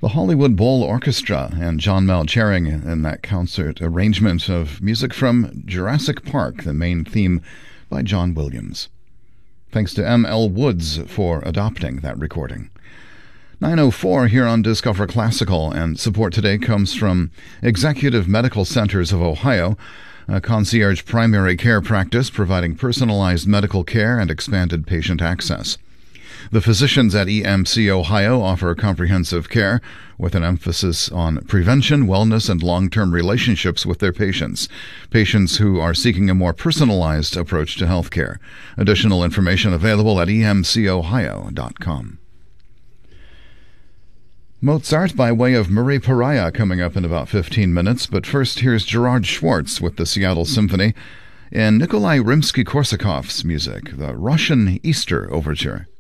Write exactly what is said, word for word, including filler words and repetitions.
The Hollywood Bowl Orchestra and John Malchering in that concert arrangement of music from Jurassic Park, the main theme by John Williams. Thanks to M L Woods for adopting that recording. nine oh four here on Discover Classical, and support today comes from Executive Medical Centers of Ohio, a concierge primary care practice providing personalized medical care and expanded patient access. The physicians at E M C Ohio offer comprehensive care with an emphasis on prevention, wellness, and long-term relationships with their patients, patients who are seeking a more personalized approach to health care. Additional information available at e m c ohio dot com. Mozart by way of Marie Pariah coming up in about fifteen minutes, but first here's Gerard Schwartz with the Seattle Symphony in Nikolai Rimsky-Korsakov's music, the Russian Easter Overture.